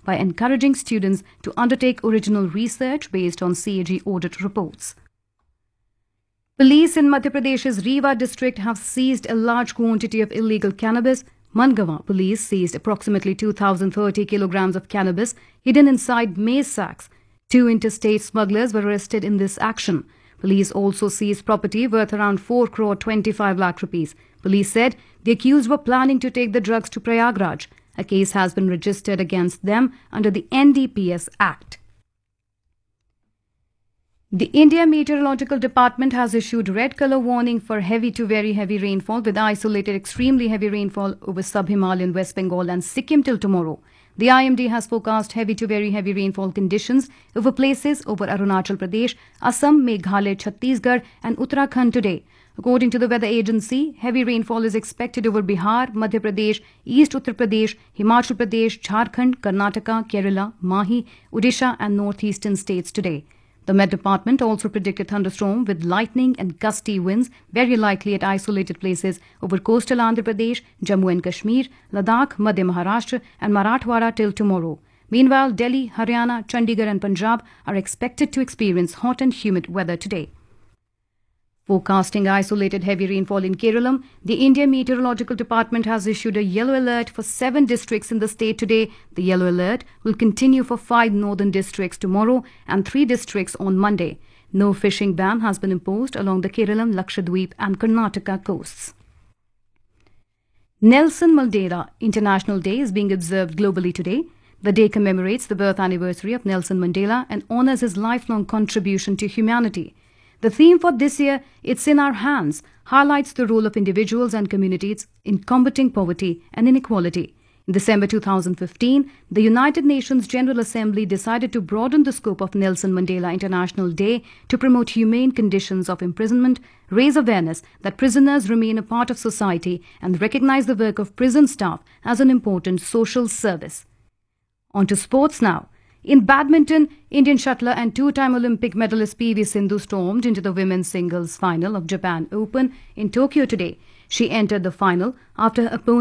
by encouraging students to undertake original research based on CAG audit reports. Police in Madhya Pradesh's Rewa district have seized a large quantity of illegal cannabis. Mangawa police seized approximately 2,030 kilograms of cannabis hidden inside maize sacks. 2 interstate smugglers were arrested in this action. Police also seized property worth around 4 crore 25 lakh rupees. Police said the accused were planning to take the drugs to Prayagraj. A case has been registered against them under the NDPS Act. The India Meteorological Department has issued red color warning for heavy to very heavy rainfall with isolated extremely heavy rainfall over sub-Himalayan West Bengal and Sikkim till tomorrow. The IMD has forecast heavy to very heavy rainfall conditions over places over Arunachal Pradesh, Assam, Meghalaya, Chhattisgarh and Uttarakhand today. According to the weather agency, heavy rainfall is expected over Bihar, Madhya Pradesh, East Uttar Pradesh, Himachal Pradesh, Jharkhand, Karnataka, Kerala, Mahi, Odisha and northeastern states today. The Met Department also predicted thunderstorm with lightning and gusty winds very likely at isolated places over coastal Andhra Pradesh, Jammu and Kashmir, Ladakh, Madhya Maharashtra and Marathwada till tomorrow. Meanwhile, Delhi, Haryana, Chandigarh and Punjab are expected to experience hot and humid weather today. Forecasting isolated heavy rainfall in Kerala, the India Meteorological Department has issued a yellow alert for 7 districts in the state today. The yellow alert will continue for 5 northern districts tomorrow and 3 districts on Monday. No fishing ban has been imposed along the Kerala, Lakshadweep and Karnataka coasts. Nelson Mandela International Day is being observed globally today. The day commemorates the birth anniversary of Nelson Mandela and honors his lifelong contribution to humanity. The theme for this year, It's in Our Hands, highlights the role of individuals and communities in combating poverty and inequality. In December 2015, the United Nations General Assembly decided to broaden the scope of Nelson Mandela International Day to promote humane conditions of imprisonment, raise awareness that prisoners remain a part of society, and recognize the work of prison staff as an important social service. On to sports now. In badminton, Indian shuttler and 2-time Olympic medalist PV Sindhu stormed into the women's singles final of Japan Open in Tokyo today. She entered the final after her opponent